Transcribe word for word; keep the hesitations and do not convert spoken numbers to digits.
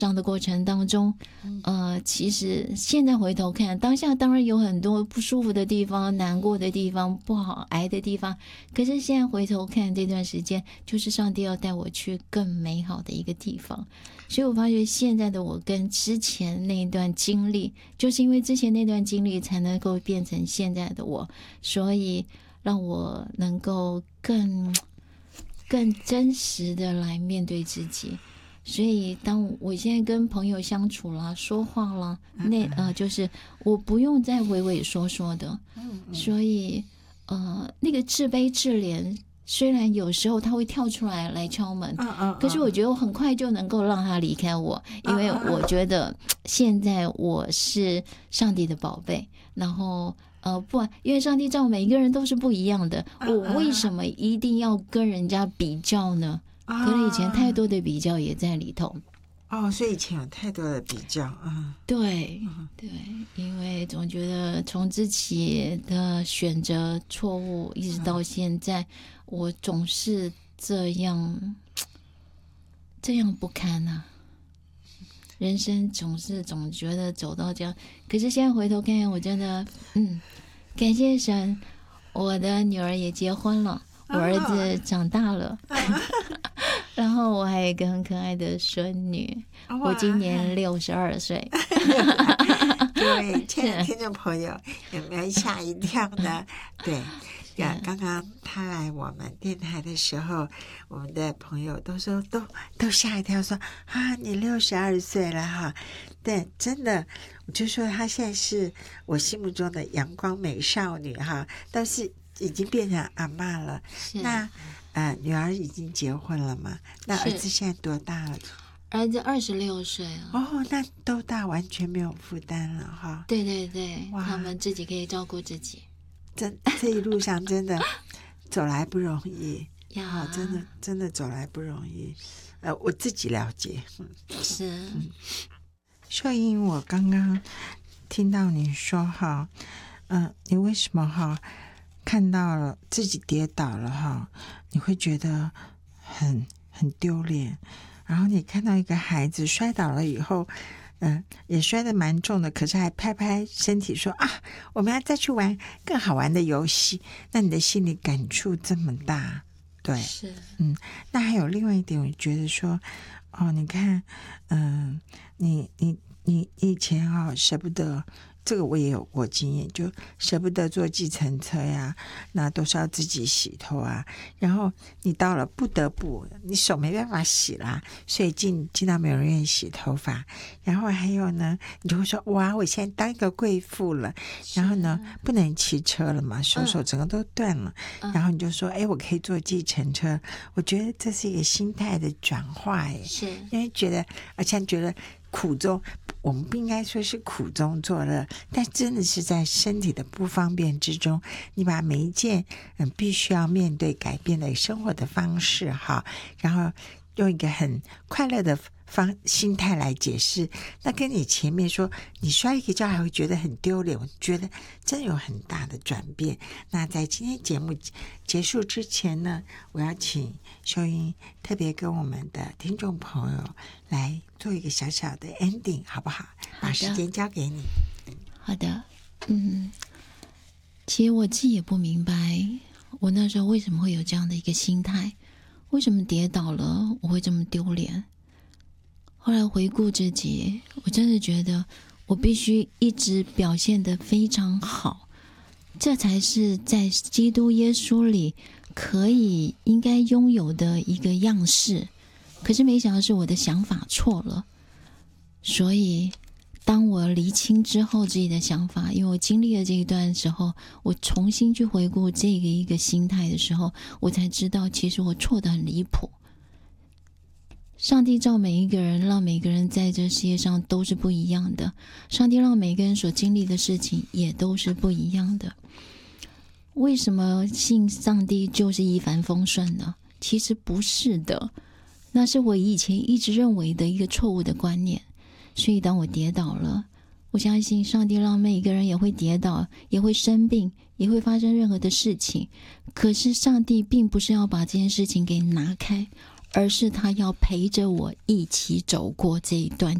长的过程当中，呃，其实现在回头看，当下当然有很多不舒服的地方、难过的地方、不好挨的地方，可是现在回头看这段时间，就是上帝要带我去更美好的一个地方。所以我发觉现在的我跟之前那段经历，就是因为之前那段经历才能够变成现在的我，所以让我能够更更真实的来面对自己。所以当我现在跟朋友相处啦、说话啦，那呃就是我不用再畏畏缩缩的，所以呃那个自卑自怜虽然有时候他会跳出来来敲门，可是我觉得我很快就能够让他离开我，因为我觉得现在我是上帝的宝贝，然后呃不，因为上帝造每一个人都是不一样的，我为什么一定要跟人家比较呢？可能以前太多的比较也在里头。 哦，所以以前有太多的比较啊、嗯。 对对，因为总觉得从自己的选择错误一直到现在，我总是这样这样不堪啊。人生总是总觉得走到这样，可是现在回头看，我真的嗯，感谢神，我的女儿也结婚了，我儿子长大了。然后我还有一个很可爱的孙女，我今年六十二岁。 对，亲爱的听众朋友，有没有吓一跳呢？对，刚刚他来我们电台的时候，我们的朋友都说都都吓一跳，说啊，你六十二岁了哈。对，真的，我就说她现在是我心目中的阳光美少女哈，但是已经变成阿嬷了。那呃，女儿已经结婚了嘛？那儿子现在多大了？ 儿子二十六岁了。 哦，那都大，完全没有负担了哈。 对对对，他们自己可以照顾自己。 真这一路上真的走来不容易呀、 哦，真的真的走来不容易。呃，我自己了解。嗯、 是。 嗯，秀英，我刚刚听到你说哈，嗯、呃，你为什么哈？看到了自己跌倒了哈，你会觉得很很丢脸。然后你看到一个孩子摔倒了以后，嗯、呃，也摔得蛮重的，可是还拍拍身体说啊，我们要再去玩更好玩的游戏。那你的心里感触这么大，对， 是， 嗯。那还有另外一点，我觉得说，哦，你看，嗯、呃，你你你以前啊、哦、舍不得。这个我也有过经验，就舍不得坐计程车呀，那都是要自己洗头啊。然后你到了不得不，你手没办法洗啦，所以进进到没有人愿意洗头发。然后还有呢，你就会说哇，我现在当一个贵妇了。然后呢，不能骑车了嘛，手手整个都断了。嗯、然后你就说，哎，我可以坐计程车。我觉得这是一个心态的转化，哎， 是因为觉得，而且觉得苦中。我们不应该说是苦中作乐，但真的是在身体的不方便之中，你把每一件嗯必须要面对改变的生活的方式哈，然后用一个很快乐的方心态来解释，那跟你前面说你摔一个跤还会觉得很丢脸，我觉得真有很大的转变。那在今天节目结束之前呢，我要请秀英特别跟我们的听众朋友来做一个小小的 ending 好不好？把时间交给你。 好的，嗯，其实我自己也不明白我那时候为什么会有这样的一个心态，为什么跌倒了我会这么丢脸。后来回顾自己，我真的觉得我必须一直表现得非常好，这才是在基督耶稣里可以应该拥有的一个样式。可是没想到是我的想法错了，所以当我厘清之后自己的想法，因为我经历了这一段时候，我重新去回顾这个一个心态的时候，我才知道其实我错得很离谱。上帝造每一个人，让每个人在这世界上都是不一样的，上帝让每个人所经历的事情也都是不一样的。为什么信上帝就是一帆风顺呢？其实不是的，那是我以前一直认为的一个错误的观念。所以当我跌倒了，我相信上帝让每一个人也会跌倒，也会生病，也会发生任何的事情，可是上帝并不是要把这件事情给拿开， 而是他要陪着我一起走过这一段